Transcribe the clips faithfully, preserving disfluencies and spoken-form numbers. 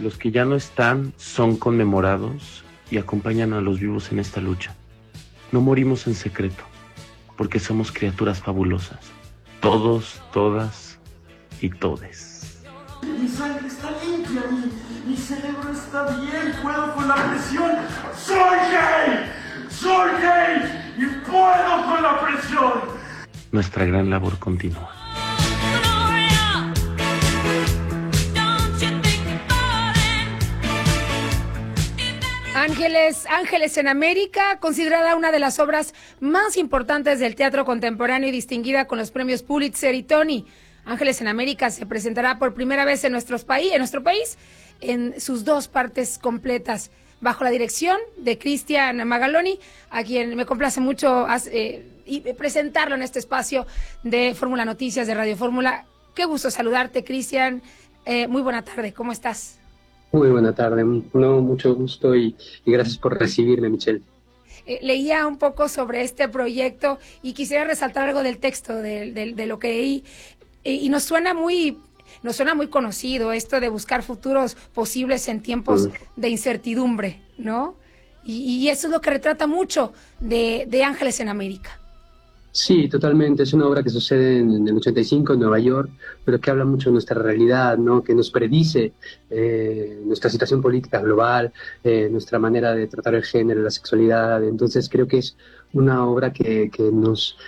Los que ya no están son conmemorados y acompañan a los vivos en esta lucha. No morimos en secreto, porque somos criaturas fabulosas. Todos, todas y todes. Mi sangre está limpia, mi, mi cerebro está bien, puedo con la presión. ¡Soy gay! ¡Soy gay! ¡Y puedo con la presión! Nuestra gran labor continúa. Ángeles, Ángeles en América, considerada una de las obras más importantes del teatro contemporáneo y distinguida con los premios Pulitzer y Tony. Ángeles en América se presentará por primera vez en, nuestros país, en nuestro país en sus dos partes completas, bajo la dirección de Cristian Magaloni, a quien me complace mucho eh, y presentarlo en este espacio de Fórmula Noticias de Radio Fórmula. Qué gusto saludarte, Cristian. Eh, muy buena tarde, ¿cómo estás? Muy buena tarde, no, mucho gusto y, y gracias por recibirme, Michelle. Eh, leía un poco sobre este proyecto y quisiera resaltar algo del texto, de, de, de lo que leí, eh, y nos suena muy... Nos suena muy conocido esto de buscar futuros posibles en tiempos de incertidumbre, ¿no? Y, y eso es lo que retrata mucho de, de Ángeles en América. Sí, totalmente. Es una obra que sucede en el ochenta y cinco en Nueva York, pero que habla mucho de nuestra realidad, ¿no? Que nos predice eh, nuestra situación política global, eh, nuestra manera de tratar el género, la sexualidad. Entonces creo que es una obra que, que nos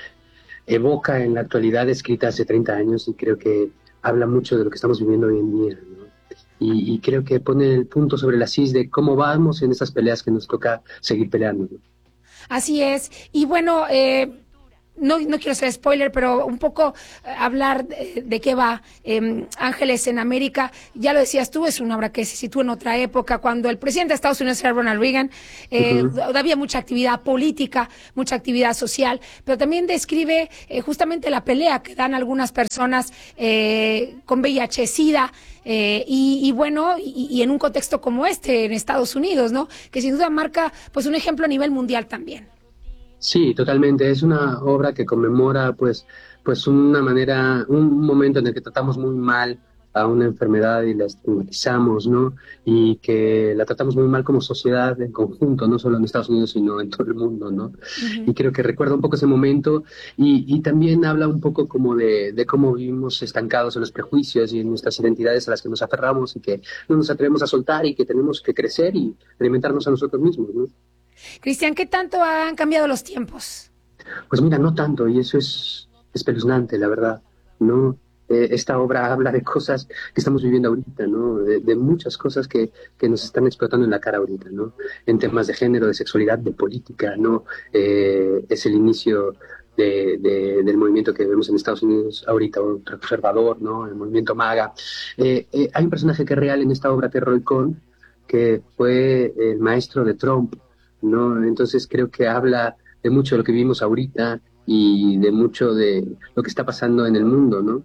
evoca en la actualidad, escrita hace treinta años, y creo que habla mucho de lo que estamos viviendo hoy en día, ¿no? Y, y creo que pone el punto sobre la cis de cómo vamos en estas peleas que nos toca seguir peleando, ¿no? Así es. Y bueno, eh, no, no quiero ser spoiler, pero un poco eh, hablar de, de qué va eh, Ángeles en América. Ya lo decías tú, es una obra que se sitúa en otra época, cuando el presidente de Estados Unidos era Ronald Reagan. Eh, uh-huh. Había mucha actividad política, mucha actividad social, pero también describe eh, justamente la pelea que dan algunas personas eh, con V I H SIDA. Eh, y, y bueno, y, y en un contexto como este, en Estados Unidos, ¿no? Que sin duda marca pues un ejemplo a nivel mundial también. Sí, totalmente. Es una obra que conmemora pues, pues una manera, un momento en el que tratamos muy mal a una enfermedad y la estigmatizamos, ¿no? Y que la tratamos muy mal como sociedad en conjunto, no solo en Estados Unidos, sino en todo el mundo, ¿no? Uh-huh. Y creo que recuerda un poco ese momento y, y también habla un poco como de, de cómo vivimos estancados en los prejuicios y en nuestras identidades a las que nos aferramos y que no nos atrevemos a soltar y que tenemos que crecer y alimentarnos a nosotros mismos, ¿no? Cristian, ¿qué tanto han cambiado los tiempos? Pues mira, no tanto, y eso es espeluznante, la verdad, ¿no? Eh, esta obra habla de cosas que estamos viviendo ahorita, ¿no? De, de muchas cosas que, que nos están explotando en la cara ahorita, ¿no? En temas de género, de sexualidad, de política, ¿no? Eh, es el inicio de, de, del movimiento que vemos en Estados Unidos ahorita, un conservador, ¿no? El movimiento MAGA. Eh, eh, hay un personaje que es real en esta obra, que es Roy Cohn, que fue el maestro de Trump, ¿no? Entonces creo que habla de mucho de lo que vivimos ahorita y de mucho de lo que está pasando en el mundo, ¿no?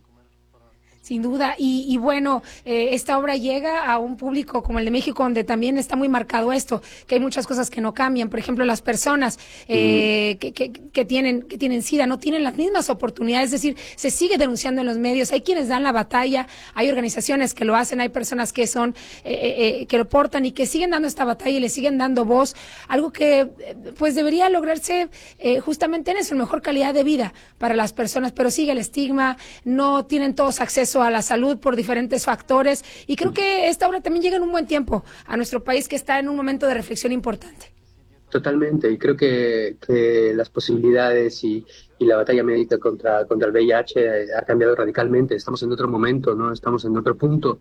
Sin duda, y, y bueno, eh, esta obra llega a un público como el de México, donde también está muy marcado esto, que hay muchas cosas que no cambian. Por ejemplo, las personas eh, mm. que, que, que tienen que tienen SIDA no tienen las mismas oportunidades, es decir, se sigue denunciando en los medios, hay quienes dan la batalla, hay organizaciones que lo hacen, hay personas que son eh, eh, que lo portan y que siguen dando esta batalla y le siguen dando voz, algo que pues debería lograrse eh, justamente en eso, en mejor calidad de vida para las personas, pero sigue el estigma, no tienen todos acceso a la salud por diferentes factores, y creo que esta obra también llega en un buen tiempo a nuestro país, que está en un momento de reflexión importante. Totalmente, y creo que, que las posibilidades y, y la batalla médica contra, contra el V I H ha cambiado radicalmente. Estamos en otro momento, ¿no? Estamos en otro punto,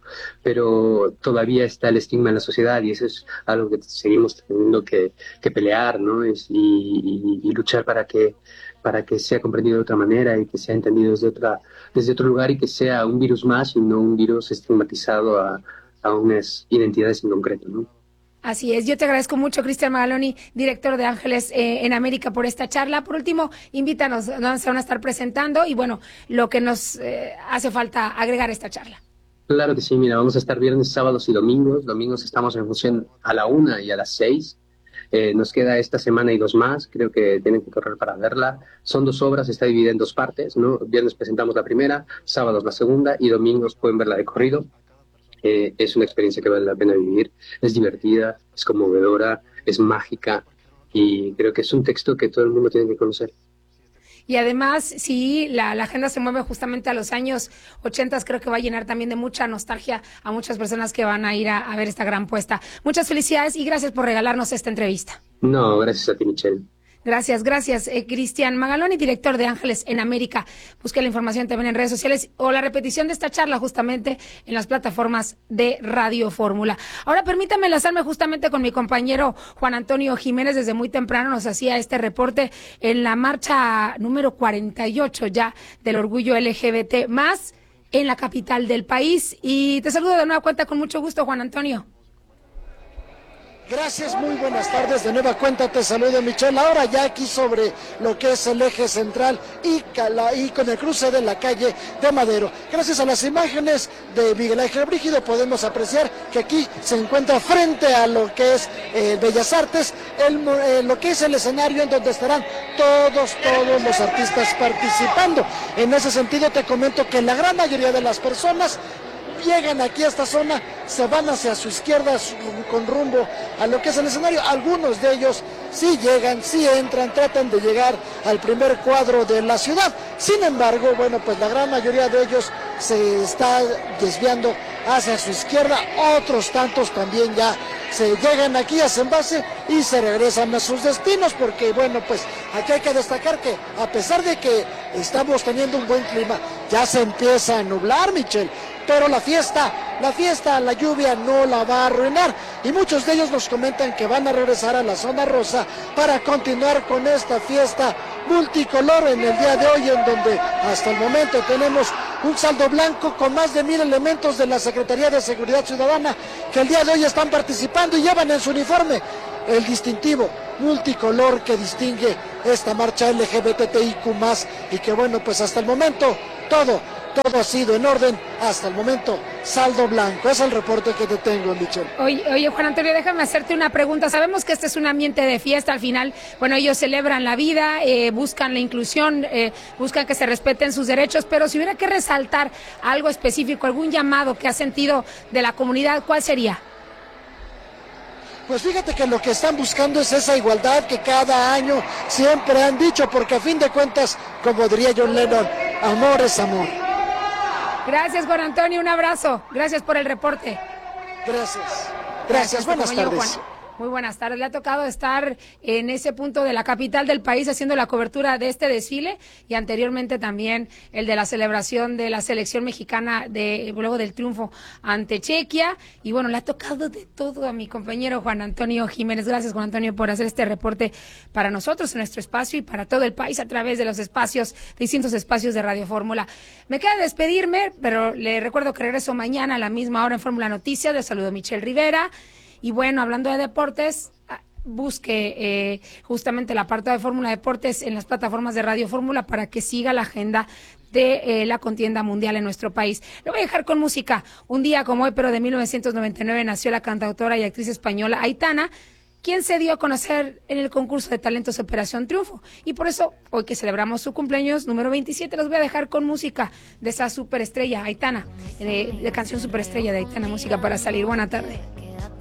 pero todavía está el estigma en la sociedad y eso es algo que seguimos teniendo que, que pelear, ¿no? Es, y, y, y luchar para que para que sea comprendido de otra manera y que sea entendido desde otra desde otro lugar y que sea un virus más y no un virus estigmatizado a, a unas identidades en concreto, ¿no? Así es, yo te agradezco mucho, Cristian Magaloni, director de Ángeles eh, en América, por esta charla. Por último, invítanos, nos van a estar presentando y bueno, lo que nos eh, hace falta agregar a esta charla. Claro que sí, mira, vamos a estar viernes, sábados y domingos. Domingos estamos en función a la una y a las seis. Eh, nos queda esta semana y dos más, creo que tienen que correr para verla. Son dos obras, está dividida en dos partes, ¿no? Viernes presentamos la primera, sábados la segunda y domingos pueden verla de corrido. Eh, es una experiencia que vale la pena vivir, es divertida, es conmovedora, es mágica y creo que es un texto que todo el mundo tiene que conocer. Y además, sí, la, la agenda se mueve justamente a los años ochenta, creo que va a llenar también de mucha nostalgia a muchas personas que van a ir a, a ver esta gran puesta. Muchas felicidades y gracias por regalarnos esta entrevista. No, gracias a ti, Michelle. Gracias, gracias. Eh, Cristian Magaloni, director de Ángeles en América. Busque la información también en redes sociales o la repetición de esta charla justamente en las plataformas de Radio Fórmula. Ahora permítame enlazarme justamente con mi compañero Juan Antonio Jiménez. Desde muy temprano nos hacía este reporte en la marcha número cuarenta y ocho ya del orgullo L G B T más en la capital del país. Y te saludo de nueva cuenta con mucho gusto, Juan Antonio. Gracias, muy buenas tardes, de nueva cuenta te saludo, Michelle. Ahora ya aquí sobre lo que es el eje central y, cala, y con el cruce de la calle de Madero. Gracias a las imágenes de Miguel Ángel Brígido podemos apreciar que aquí se encuentra frente a lo que es eh, Bellas Artes, el, eh, lo que es el escenario en donde estarán todos, todos los artistas participando. En ese sentido te comento que la gran mayoría de las personas llegan aquí a esta zona, se van hacia su izquierda con rumbo a lo que es el escenario. Algunos de ellos sí llegan, sí entran, tratan de llegar al primer cuadro de la ciudad. Sin embargo, bueno, pues la gran mayoría de ellos se está desviando hacia su izquierda. Otros tantos también ya se llegan aquí, hacen base y se regresan a sus destinos, porque bueno, pues aquí hay que destacar que a pesar de que estamos teniendo un buen clima, ya se empieza a nublar, Michelle, pero la fiesta, la fiesta, la lluvia no la va a arruinar, y muchos de ellos nos comentan que van a regresar a la zona rosa para continuar con esta fiesta multicolor en el día de hoy, en donde hasta el momento tenemos un saldo blanco con más de mil elementos de la Secretaría de Seguridad Ciudadana que el día de hoy están participando y llevan en su uniforme el distintivo multicolor que distingue esta marcha L G B T I Q más, y que bueno, pues hasta el momento todo, todo ha sido en orden, hasta el momento saldo blanco. Es el reporte que te tengo, Michelle. Oye, oye, Juan Antonio, déjame hacerte una pregunta. Sabemos que este es un ambiente de fiesta, al final, bueno, ellos celebran la vida, eh, buscan la inclusión, eh, buscan que se respeten sus derechos, pero si hubiera que resaltar algo específico, algún llamado que has sentido de la comunidad, ¿cuál sería? Pues fíjate que lo que están buscando es esa igualdad que cada año siempre han dicho, porque a fin de cuentas, como diría John Lennon, amor es amor. Gracias, Juan Antonio, un abrazo. Gracias por el reporte. Gracias. Gracias, Gracias buenas tardes. Juan. Muy buenas tardes. Le ha tocado estar en ese punto de la capital del país haciendo la cobertura de este desfile y anteriormente también el de la celebración de la selección mexicana de luego del triunfo ante Chequia. Y bueno, le ha tocado de todo a mi compañero Juan Antonio Jiménez. Gracias, Juan Antonio, por hacer este reporte para nosotros en nuestro espacio y para todo el país a través de los espacios, distintos espacios de Radio Fórmula. Me queda despedirme, pero le recuerdo que regreso mañana a la misma hora en Fórmula Noticias. Les saludo Michelle Rivera. Y bueno, hablando de deportes, busque eh, justamente la parte de Fórmula Deportes en las plataformas de Radio Fórmula para que siga la agenda de eh, la contienda mundial en nuestro país. Lo voy a dejar con música. Un día como hoy, pero de mil novecientos noventa y nueve, nació la cantautora y actriz española Aitana, quien se dio a conocer en el concurso de talentos Operación Triunfo. Y por eso, hoy que celebramos su cumpleaños número veintisiete, los voy a dejar con música de esa superestrella, Aitana, de, de canción superestrella de Aitana, música para salir. Buena tarde.